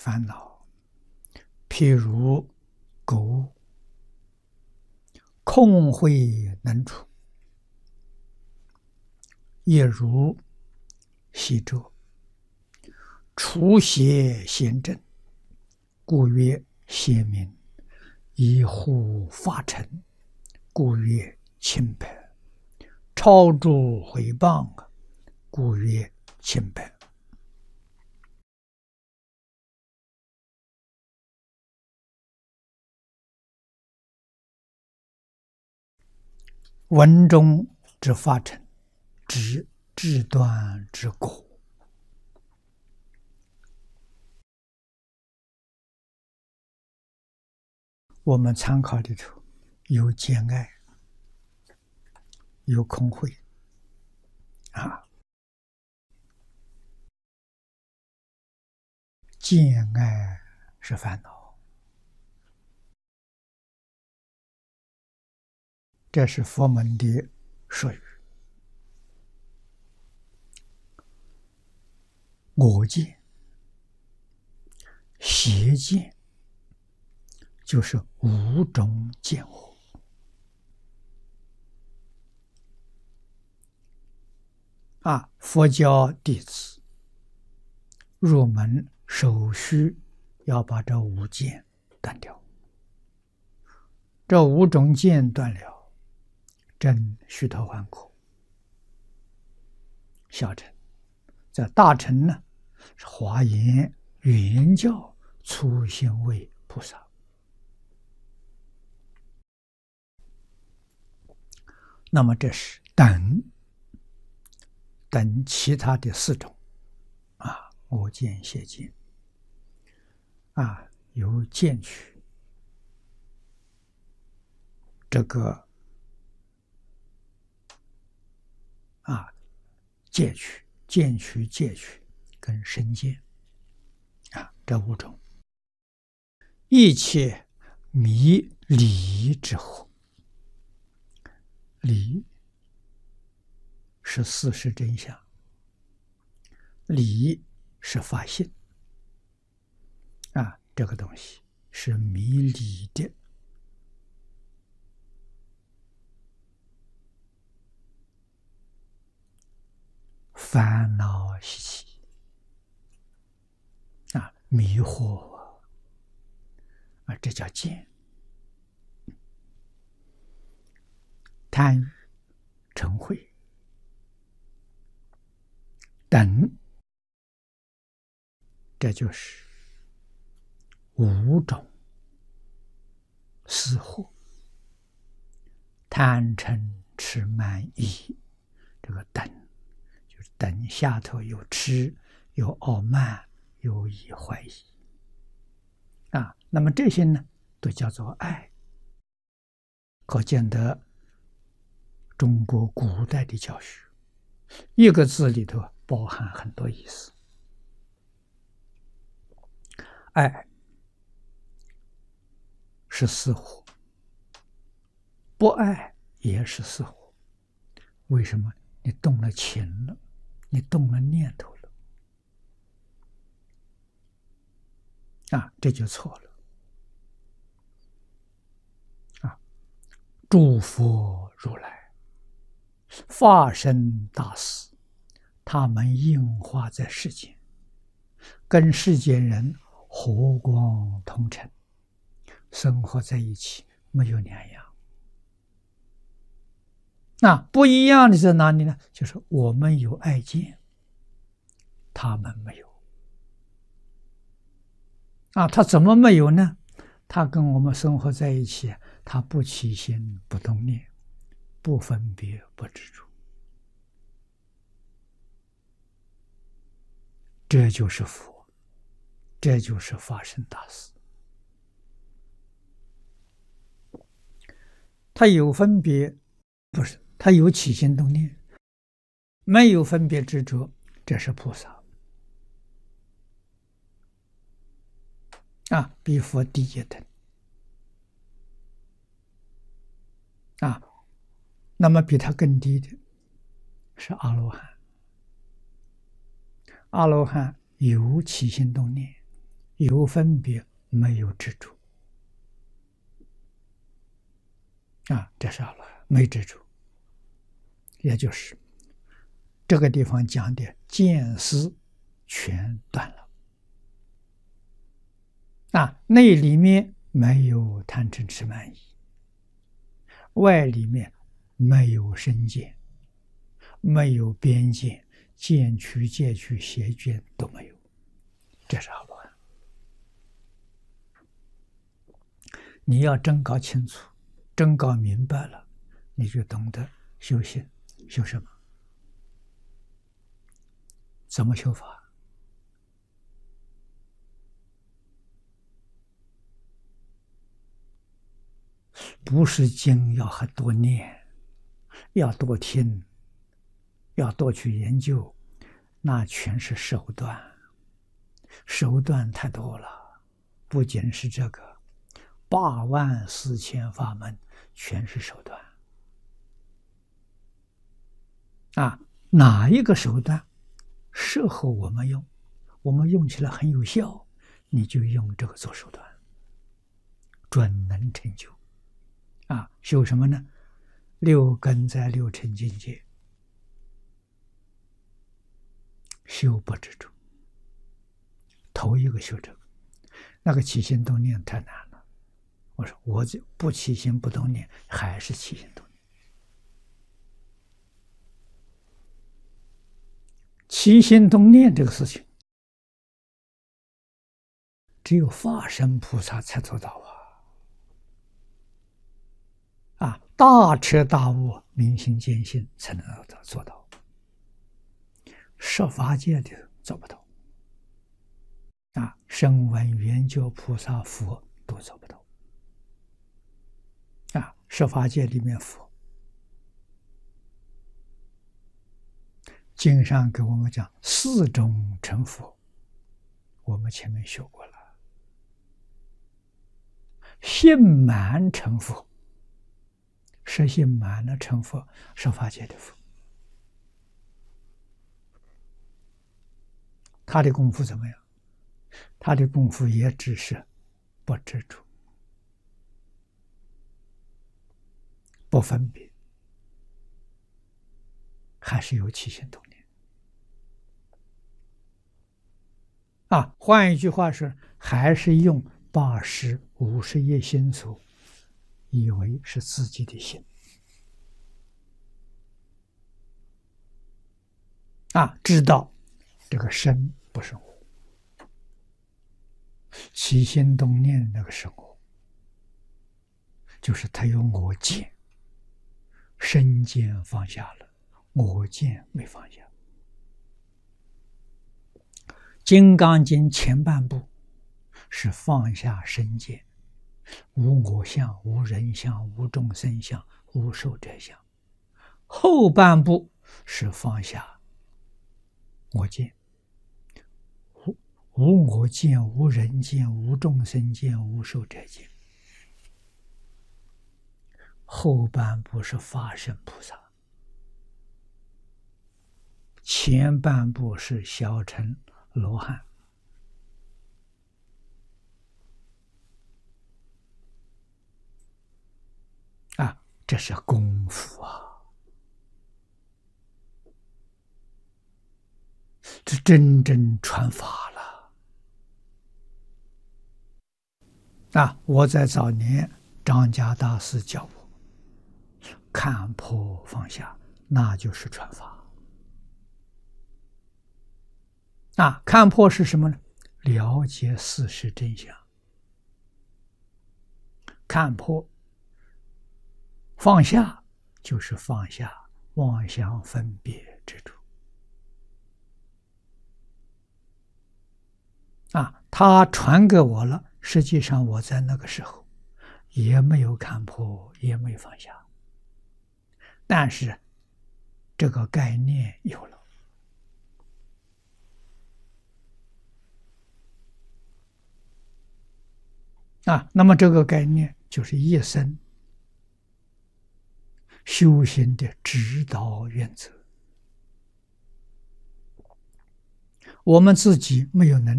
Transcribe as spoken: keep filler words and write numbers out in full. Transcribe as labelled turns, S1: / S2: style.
S1: 烦恼，譬如垢物，空慧能除，亦如昔者，除邪显正，故曰邪明；以护法尘，故曰清白；超诸毁谤，故曰清白。文中之法尘，指智端之果。我们参考里头有见爱，有空慧啊。见爱是烦恼，这是佛门的术语。我见、邪见，就是五种见惑。啊，佛教弟子入门首须要把这五见断掉。这五种见断了，证须陀洹果。小乘，在大乘呢，是华严原教初心位菩萨。那么这是等等其他的四种啊，我见、邪见啊，有见取，这个啊戒取、见取、戒取跟身见啊，这五种，一切迷理之惑。理是事实真相，理是法性啊，这个东西是迷理的烦恼习气啊，迷惑啊，这叫见。贪欲、嗔恚等，这就是五种私惑。贪嗔痴慢疑，这个等就是等下头有痴、有傲慢、有疑怀疑啊。那么这些呢，都叫做爱。可见得中国古代的教学，一个字里头包含很多意思。爱是私惑，不爱也是私惑。为什么？你动了情了，你动了念头了啊，这就错了啊！诸佛如来法身大士，他们应化在世间，跟世间人和光同尘，生活在一起，没有两样。那不一样的在哪里呢？就是我们有爱见，他们没有。啊，他怎么没有呢？他跟我们生活在一起，他不起心不动念，不分别不执着，这就是佛，这就是法身大士。他有分别，不是他有起心动念，没有分别执着，这是菩萨啊，比佛低一等啊。那么比他更低的是阿罗汉。阿罗汉有起心动念， 有分别，没有执着啊，这是阿罗汉，没执着，也就是这个地方讲的见思全断了啊，内里面没有贪嗔痴慢疑，外里面没有身见，没有边界，见取戒取邪见都没有，这是阿罗汉。你要真搞清楚，真搞明白了，你就懂得修行。修什么？怎么修法？不是经要很多念，要多听，要多去研究，那全是手段，手段太多了。不仅是这个，八万四千法门全是手段啊！哪一个手段适合我们用，我们用起来很有效，你就用这个做手段，准能成就。啊，修什么呢？六根在六尘境界，修不执着。头一个修这个，那个起心动念太难了。我说我就不起心不动念，还是起心动念。起心动念这个事情，只有法身菩萨才做到啊。啊，大彻大悟、明心见性才能做到，十法界的做不到，啊，声闻缘觉菩萨佛都做不到，啊，十法界里面佛，经上给我们讲四种成佛，我们前面学过了，信满成佛。实性满了成佛，十法界的佛，他的功夫怎么样？他的功夫也只是不执着、不分别，还是有起心动念啊。换一句话说，还是用八识五十一心所以为是自己的心啊，知道这个身不是我，起心动念那个是我，就是他有我见，身见放下了，我见没放下。金刚经前半部是放下身见，无我相、无人相、无众生相、无寿者相，后半部是放下我见，无无我见、无人见、无众生见、无寿者见。后半部是法身菩萨，前半部是小乘罗汉。啊，这是功夫啊！这真正传法了啊！我在早年张家大师教我看破放下，那就是传法啊！看破是什么呢？了解事实真相。看破放下就是放下妄想分别之处啊！他传给我了，实际上我在那个时候也没有看破，也没放下，但是这个概念有了啊。那么这个概念就是一生修行的指导原则。我们自己没有能力